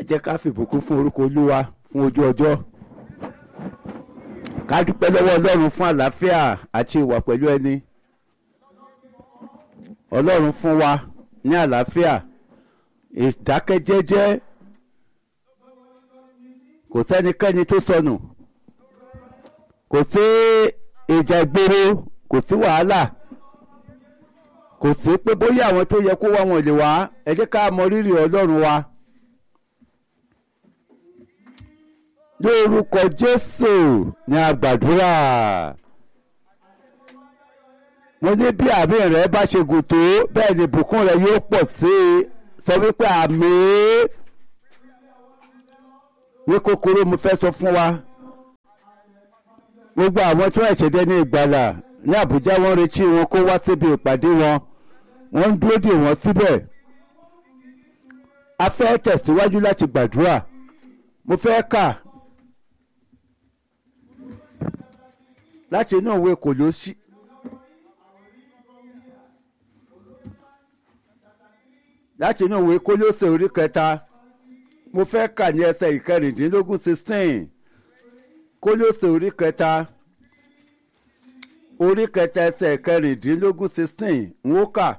jẹ́ ká fìbùkún fún orúkọ olúwa fún ojú ọjọ́. Ká dúpẹ́ lọ́wọ́ ọlọ́run fún àlàáfíà àti ìwà pẹ̀lú ẹni. Ọlọ́run fún wa ní àlàáfíà, ìdákẹ́jẹ́jẹ́, kò sẹ́nikẹ́ni tó sọnù, kò sí ìjà ìgboro, kò sí wàhálà, kò sí pé bóyá àwọn tó yẹ kó wá wọn lè wá. Ẹ jẹ́ ká mọ rírì ọlọ́run wa. Lórúkọ Jésù ni a gbàdúrà. Mo ní bí àmì rẹ bá ṣe gùn tó bẹ́ẹ̀ ni ìbùkún rẹ yóò pọ̀ sí i. Sọ wípé àmín. Ní kúkúrú mo fẹ́ sọ fún wa, gbogbo àwọn tó ẹ̀ṣẹ̀ dé ní ìgbàlà ní Àbújá wọ́n retí wọn kó wá síbi ìpàdé wọn, wọ́n ń dúró dè wọ́n síbẹ̀. A fẹ́ tẹ̀síwájú láti gbàdúrà. Mo fẹ́ kà láti inú ìwé Kólósì orí kẹta. Mo fẹ́ kà ní ẹsẹ̀ ìkẹrìndínlógún 16. Kólósì orí kẹta ẹsẹ̀ ìkẹrìndínlógún 16 ń ó kà.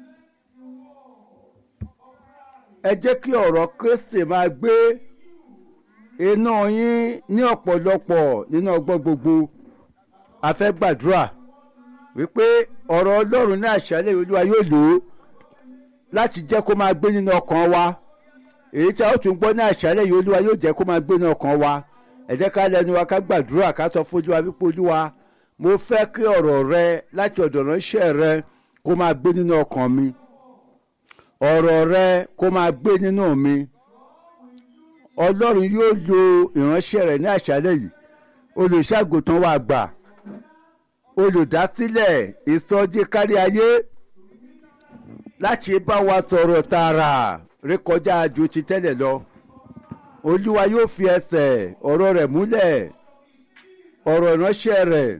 Ẹ jẹ́ kí ọ̀rọ̀ Kristi máa gbé inú yín ní ọ̀pọ̀lọpọ̀ nínú ọgbọ́n gbogbo. A fẹ́ gbàdúrà wípé ọ̀rọ̀ Ọlọ́run ní àṣálẹ́ Olúwa yóò lò ó láti jẹ́ kó máa gbé nínú ọkàn wa. Èyí tí a ó tún gbọ́ ní àṣálẹ́ yìí Olúwa yóò jẹ́ kó máa gbé nínú ọkàn wa. Ẹ jẹ́ ká lẹ́nu wa ká gbàdúrà ká sọ fún Olúwa wípé Olúwa, mo fẹ́ kí ọ̀rọ̀ rẹ láti ọ̀dọ̀ ránṣẹ́ rẹ kó máa gbé nínú ọkàn mi. Ọ̀rọ̀ rẹ kó máa gbé nínú mi. Ọlọ́run yóò lo ìránṣẹ́ rẹ̀ ní àṣálẹ́ yìí, olùṣàgùtàn wa àgbà, olùdásílẹ̀ ìsọjí kárí ayé, láti bá wa sọ̀rọ̀ tààrà rékọjá ju ti tẹ́lẹ̀ lọ. Olúwa yóò fi ẹsẹ̀ ọ̀rọ̀ rẹ̀ múlẹ̀, ọ̀rọ̀ ìránṣẹ́ rẹ̀,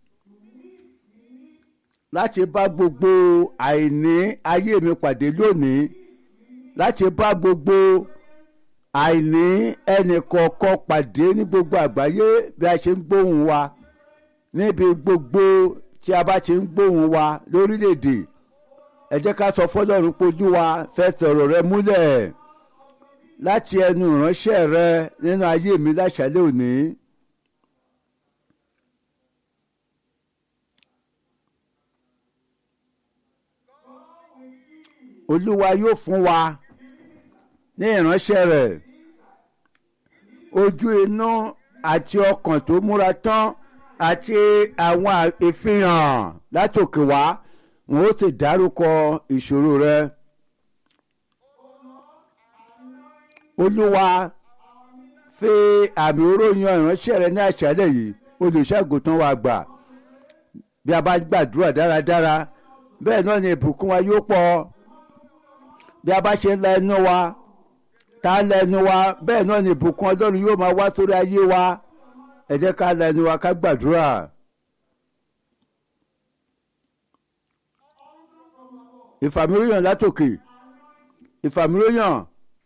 láti bá gbogbo àìní ayé mi pàdé lónìí, láti bá gbogbo àìní ẹnì kọ̀ọ̀kan pàdé ní gbogbo àgbáyé bí a ṣe ń gbóhùn wa, níbi gbogbo tí a bá ṣe ń gbóhùn wa lórílẹ̀‐èdè. Ẹ jẹ́ ká sọ fọ́lọ́run pé Olúwa fẹsẹ̀ ọ̀rọ̀ rẹ múlẹ̀ láti ẹnu ìránṣẹ́ rẹ nínú ayé mi láṣálẹ́ òní. Olúwa yóò fún wa ní ìránṣẹ́ rẹ̀ ojú inú àti ọkàn tó múra tán àti àwọn ìfihàn látòkè wá. Wọn ó sì dárúkọ ìṣòro rẹ. Olúwa fi àmì oró yan ìránṣẹ́ rẹ ní àṣálẹ́ yìí, olùṣàgùtàn wa àgbà. Bí a bá gbàdúrà dáradára, bẹ́ẹ̀ náà ni ìbùkún wa yóò pọ̀. Bí a bá ṣe ń la ẹnu wa, tá a la ẹnu wa, bẹ́ẹ̀ náà ni ìbùkún Ọlọ́run yóò máa wá sórí ayé wa. Ẹ jẹ́ ká la ẹnu wa ká gbàdúrà. Ìfàmìróyàn látòkè, ìfàmìróyàn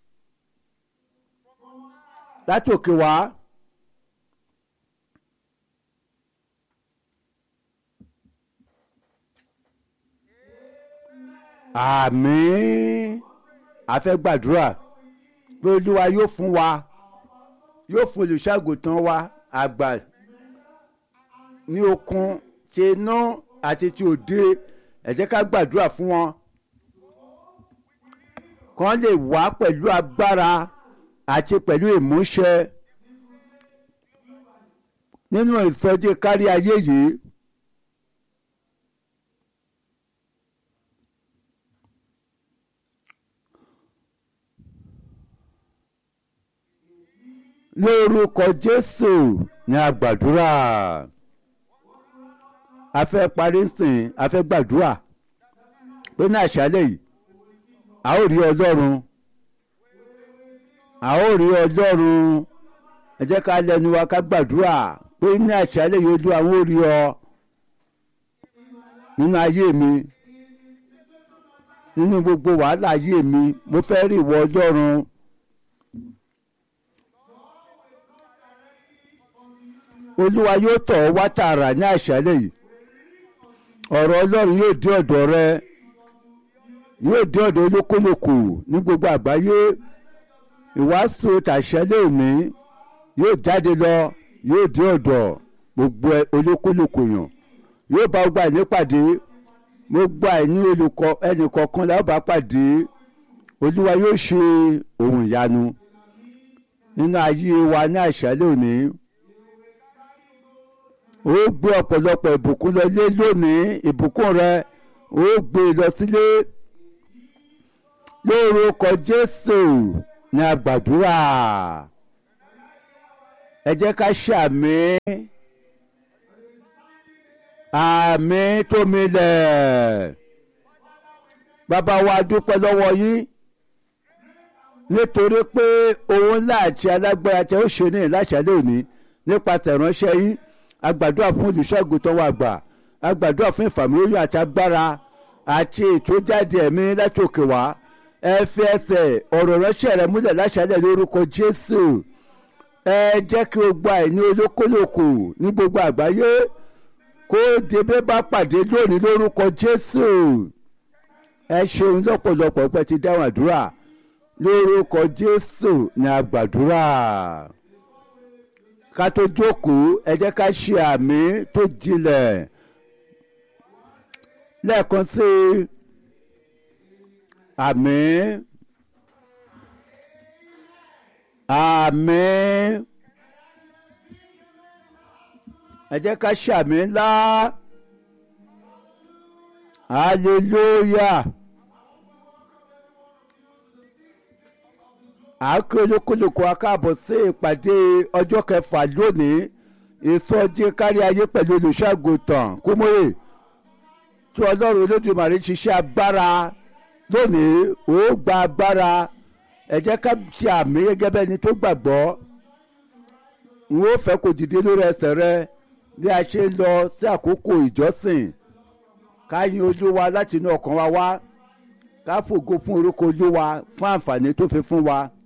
látòkè wá. Àmín. A fẹ́ gbàdúrà pé Olúwa yóò fún wa, yóò fún olùṣàgùtàn wa àgbà ní okun ti inú àti ti òde. Ẹ jẹ́ ká gbàdúrà fún wọn, kán lè wá pẹ̀lú agbára àti pẹ̀lú ìmúṣẹ nínú ìsọjí kárí ayé yìí. Lórúkọ Jésù ni a gbàdúrà. A fẹ́ parí sìn, a fẹ́ gbàdúrà pé ní àṣálẹ́ yìí a ó rí Ọlọ́run, a ó rí Ọlọ́run. Ẹ jẹ́ ká lẹ́nu wa ká gbàdúrà pé ní àṣálẹ́ yìí Olúwa àwọn ó rí ọ nínú ayé mi, nínú gbogbo wàhálà ayé mi. Mo fẹ́ rí ìwọ Ọlọ́run. olúwa yóò tọ̀ ọ́ wá tààrà ní àṣálẹ́ yìí. ọ̀rọ̀ ọlọ́run yóò dé ọ̀dọ̀ rẹ, yóò dé ọ̀dọ̀ olúkúlùkù ní gbogbo àgbáyé. ìwàásù tàṣálẹ́ òní yóò jáde lọ, yóò dé ọ̀dọ̀ gbogbo olúkúlùkù yàn, yóò bá gbogbo àìní pàdé. mo gba ẹni olùkọ́ ẹnìkọ̀ọ̀kan la ó bá pàdé. olúwa yóò ṣe ohun ìyanu nínú ayé wa ní àṣálẹ́ òní. ó gbé ọ̀pọ̀lọpọ̀ ìbùkún lọ lé lónìí. ìbùkún rẹ ó gbé lọ sílé lórúkọ Jésù ní a gbàdúrà. ẹ jẹ́ ká ṣàmì àmì tó milẹ̀. bàbá wa dúpẹ́ lọ́wọ́ yín nítorí pé ohun ńlá àti alágbára tí ó ṣe ní ìláṣálẹ́ òní nípasẹ̀ ìránṣẹ́ yín. a gbàdúrà fún olùṣọ́àgùntàn wa àgbà, a gbàdúrà fún ìfàmìlóyún àti agbára àti ìtújáde ẹ̀mí láti òkè wá. ẹ fi ẹsẹ̀ ọ̀rọ̀ ránṣẹ́ rẹ múlẹ̀ láṣálẹ́ lórúkọ Jésù. ẹ jẹ́ kí o gba ẹ̀ní olókòlòkò ní gbogbo àgbáyé kó débé bá pàdé lónìí lórúkọ Jésù. ẹ ṣeun lọ́pọ̀lọpọ̀ pé ti dáhùn àdúrà lórúkọ Jésù ní a gbàdúrà. ká tó jókòó ẹ jẹ́ ká ṣe àmì tó jinlẹ̀ lẹ́ẹ̀kan sí àmín àmín. ẹ jẹ́ ká ṣe àmì ńlá hallelujah. àáké olúkúlùkù akáàbọ̀ sí ìpàdé ọjọ́ kẹfà lónìí ìsọjí kárí ayé pẹ̀lú olùṣọ́àgùntàn Kúmóyè tí Ọlọ́run Olódùmarè ṣiṣẹ́ agbára lónìí. ó gba agbára. ẹ jẹ́ ká ṣe àmì gẹ́gẹ́ bẹ́ẹ̀ ni tó gbàgbọ́. n ó fẹ́ kó dìde lórí ẹsẹ̀ rẹ bí a ṣe ń lọ sí àkókò ìjọsìn. ká yin Olúwa láti inú ọkàn wa wá, ká fògo fún orúkọ Olúwa fún àǹfààní tó fi fún wa.